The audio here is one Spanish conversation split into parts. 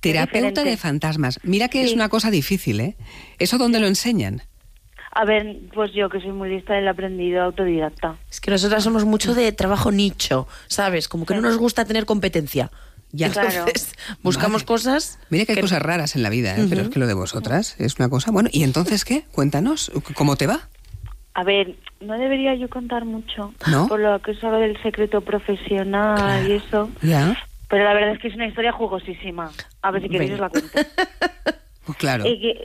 Terapeuta de fantasmas. Mira que es una cosa difícil, ¿eh? ¿Eso dónde lo enseñan? A ver, pues yo que soy muy lista del aprendido autodidacta. Es que nosotras somos mucho de trabajo nicho, ¿sabes? Como que no nos gusta tener competencia. Ya. Entonces, buscamos cosas... Mira que hay cosas raras en la vida, ¿eh? Pero es que lo de vosotras es una cosa... Bueno, ¿y entonces qué? Cuéntanos, ¿cómo te va? A ver, no debería yo contar mucho, ¿no? Por lo que es algo del secreto profesional y eso. Ya. Pero la verdad es que es una historia jugosísima. A ver si queréis os la cuento. Pues claro.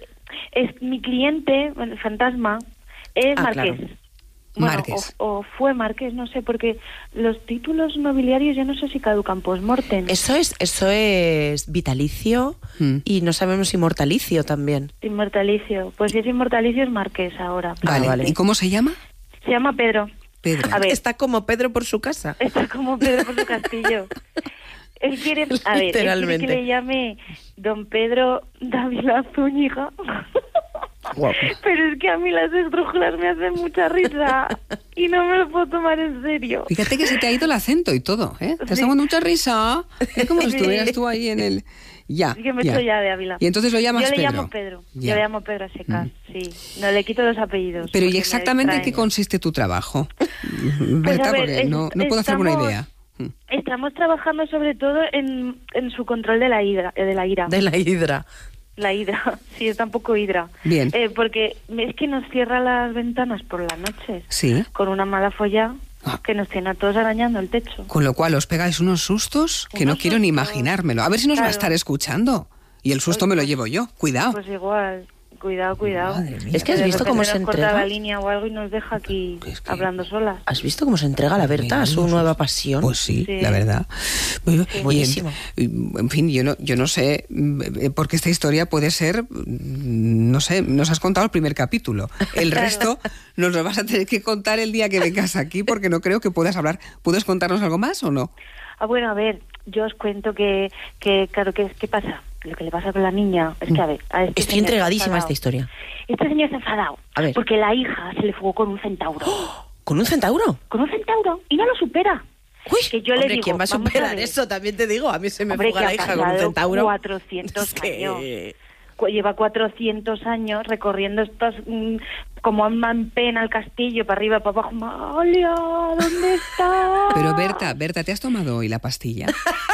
Es mi cliente, el fantasma, es Marqués. Claro. Bueno, Márquez. o fue Marqués, no sé, porque los títulos nobiliarios ya no sé si caducan post-mortem. Eso es vitalicio y no sabemos si mortalicio también. Inmortalicio. Pues si es inmortalicio es Marqués ahora. Vale. ¿Y cómo se llama? Se llama Pedro. Pedro. A ver, Está como Pedro por su casa. está como Pedro por su castillo. Él quiere, a ver, él quiere que le llame Don Pedro Dávila Zúñiga. Wow. Pero es que a mí las esdrújulas me hacen mucha risa y no me lo puedo tomar en serio. Fíjate que se te ha ido el acento y todo, ¿eh? Te está dando mucha risa. Es como si estuvieras tú ahí en el... Ya, Sí que me estoy ya de Ávila. Y entonces lo llamas Yo le Pedro. llamo Pedro. Ya. Yo le llamo Pedro a secas, sí. No le quito los apellidos. Pero ¿y porque me exactamente en qué distraen. consiste tu trabajo? Pues Berta, a ver, porque no puedo hacerme una idea. Estamos trabajando sobre todo en su control de la ira. De la hidra. La hidra, sí, está un poco hidra. Bien. Porque es que nos cierra las ventanas por las noches. Sí. Con una mala folla que nos tiene a todos arañando el techo. Con lo cual os pegáis unos sustos que no quiero ni imaginármelo. A ver si nos va a estar escuchando. Y el susto me lo llevo yo. Cuidado. Pues igual, cuidado. Madre mía. Es que has visto cómo se nos corta la entrega. línea o algo y nos deja aquí Es que- hablando solas. ¿Has visto cómo se entrega la Berta a su nueva pasión? Pues sí, Sí. la verdad. Buenísimo. En fin, yo no sé, porque esta historia puede ser, no sé, nos has contado el primer capítulo. El resto nos lo vas a tener que contar el día que vengas aquí, porque no creo que puedas hablar. ¿Puedes contarnos algo más o no? Bueno, a ver, yo os cuento que claro, ¿qué pasa? Lo que le pasa con la niña es que, a ver... Estoy señor entregadísima a está esta historia. Este señor está enfadado. A ver. Porque la hija se le fugó con un centauro. ¿Con un centauro? Con un centauro. Y no lo supera. Uy, Que yo le hombre, digo, ¿quién va a vamos a superar ver. eso? También te digo, a mí se me Hombre, fuga que la ha hija con un pasado centauro. 400 Es que- años. Lleva 400 años recorriendo estos... como en pena el castillo, para arriba, para abajo. Malia, ¿dónde está? Pero Berta, ¿te has tomado hoy la pastilla?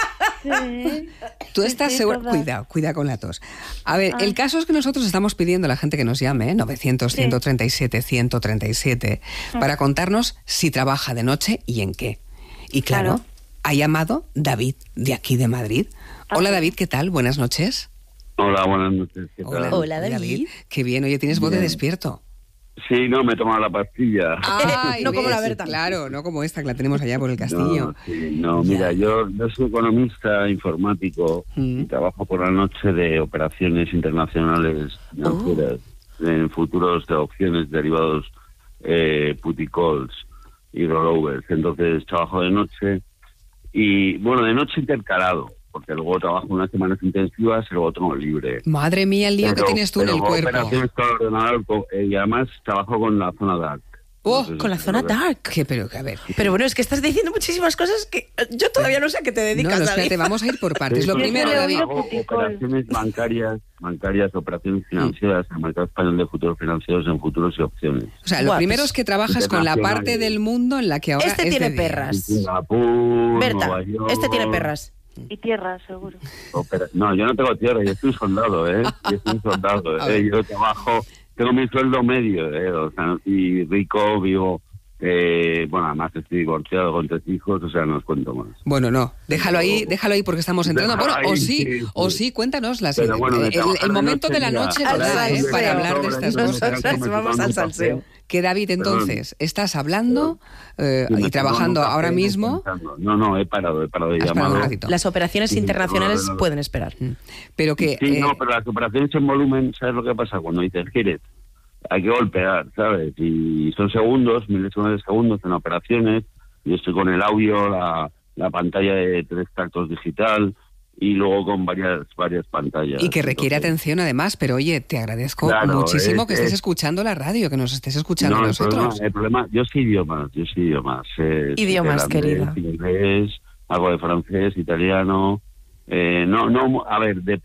Sí. Tú estás Sí, segura... toda. Cuida con la tos. A ver, el caso es que nosotros estamos pidiendo a la gente que nos llame, 900-137-137, para contarnos si trabaja de noche y en qué. Y claro, ha llamado David, de aquí de Madrid. Hola David, ¿qué tal? Buenas noches. Hola, buenas noches. ¿Qué tal? Hola, David. Qué bien, oye, tienes voz de despierto. Sí, no, me he tomado la pastilla. Ay, No como la ves, Berta. Claro, no como esta que la tenemos allá por el castillo. Mira, yo soy economista informático y trabajo por la noche de operaciones internacionales financieras en futuros de opciones derivados, put y calls y rollovers. Entonces trabajo de noche y, bueno, de noche intercalado, porque luego trabajo unas semanas intensivas y luego tengo libre. Madre mía, el lío que tienes tú en el cuerpo. Operaciones con ordenador y además trabajo con la zona dark. Oh, Entonces, Con la zona dark. Pero, a ver... Pero bueno, es que estás diciendo muchísimas cosas que yo todavía no sé a qué te dedicas, No, David. espérate, vamos a ir por partes. Lo Sí, primero, yo he David... oído puticol. Operaciones bancarias, operaciones financieras, el mercado español de futuros financieros en futuros y opciones. O sea, lo Guau, primero pues, es que trabajas con la internacional. parte del mundo en la que ahora Este es tiene de día. perras. Singapur, Berta, Nueva York, este tiene perras. Y tierra, seguro. No, yo no tengo tierra, yo soy soldado, ¿eh? Yo soy soldado, A ver. Yo trabajo, tengo mi sueldo medio, O sea, no soy rico, vivo... bueno, además estoy divorciado con 3 hijos, o sea, no os cuento más. Bueno, no, déjalo ahí porque estamos entrando. Déjalo Bueno, ahí, o sí. sí, cuéntanos Pero bueno, de trabajar el de momento noche, de la mira, noche, al ¿verdad? salseo. Para hablar de estas Nosotras cosas. vamos al salseo. Que David, entonces, estás hablando Sí, me y trabajando estoy tomando un ahora café mismo, pensando. No, he parado de has parado llamar. un ratito. Las operaciones Sí, internacionales no. pueden esperar. Pero que... Sí, no, pero las operaciones en volumen, ¿sabes lo que pasa? Cuando dices, ¿quieres? Hay que golpear, ¿sabes? Y son segundos, milisegundos de segundos en operaciones. Yo estoy con el audio, la pantalla de 3 tactos digital y luego con varias pantallas. Y que requiere Entonces, atención además, pero oye, te agradezco Claro, muchísimo que estés es- escuchando la radio, que nos estés escuchando a No, nosotros. el problema, yo sí idiomas. Idiomas, Sé querida. inglés, algo de francés, italiano. A ver,